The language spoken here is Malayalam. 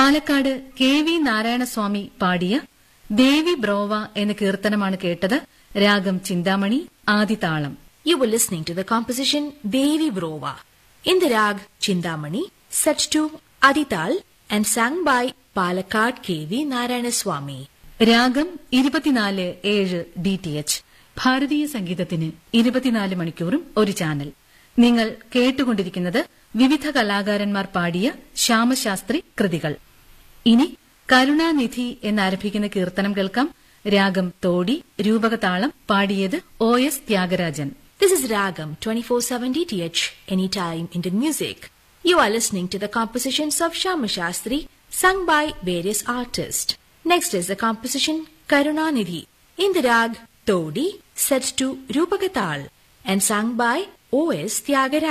പാലക്കാട് കെ.വി. നാരായണസ്വാമി പാടിയ ദേവി ബ്രോവ എന്ന കീർത്തനമാണ് കേട്ടത്. രാഗം Chintamani, ആദിതാളം. You were listening to the composition Devi Brova in the rag Chindamani, set to Adital and sung by Palakkad K.V. Narayanaswamy. രാഗം 24/7 DTH. ഭാരതീയ സംഗീതത്തിന് 24 മണിക്കൂറും ഒരു ചാനൽ. നിങ്ങൾ കേട്ടുകൊണ്ടിരിക്കുന്നത് വിവിധ കലാകാരന്മാർ പാടിയ ശ്യാമശാസ്ത്രി കൃതികൾ. ഇനി കരുണാനിധി എന്നാരംഭിക്കുന്ന കീർത്തനം കേൾക്കാം. രാഗം തോടി, രൂപകതാളം. പാടിയത് OS Thyagarajan. This is Ragam 24/7 DTH, anytime Indian music. You are listening to the compositions of Shyama Shastri, sung by various artists. Next is the composition Karunanidhi in the rag Todi, set to Rupagatal and sung by OS Tyagarajan.